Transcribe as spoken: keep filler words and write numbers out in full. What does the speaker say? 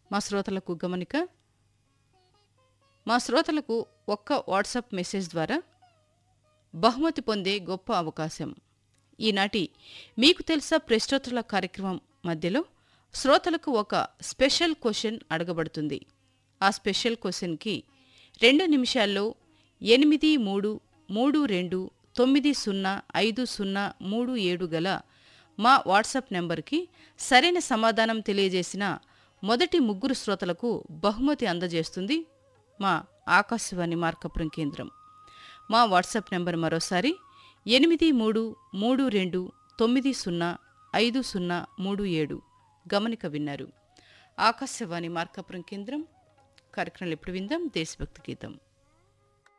మా శ్రోతలకు గమనిక, మా శ్రోతలకు ఒక్క వాట్సాప్ మెసేజ్ ద్వారా బహుమతి పొందే గొప్ప అవకాశం. ఈనాటి మీకు తెలుసా ప్రశ్నోత్తరాల కార్యక్రమం మధ్యలో శ్రోతలకు ఒక స్పెషల్ క్వశ్చన్ అడగబడుతుంది. ఆ స్పెషల్ క్వశ్చన్కి రెండు నిమిషాల్లో ఎనిమిది మూడు మూడు రెండు తొమ్మిది సున్నా ఐదు సున్నా మూడు ఏడు గల మా వాట్సాప్ నెంబర్కి సరైన సమాధానం తెలియజేసిన మొదటి ముగ్గురు శ్రోతలకు బహుమతి అందజేస్తుంది మా ఆకాశవాణి మార్కాపురం కేంద్రం. మా వాట్సాప్ నెంబర్ మరోసారి ఎనిమిది మూడు మూడు రెండు తొమ్మిది సున్నా ఐదు సున్నా మూడు ఏడు. గమనిక విన్నారు. ఆకాశవాణి మార్కాపురం కేంద్రం కార్యక్రమాలు ఇప్పుడు విందాం దేశభక్తి గీతం.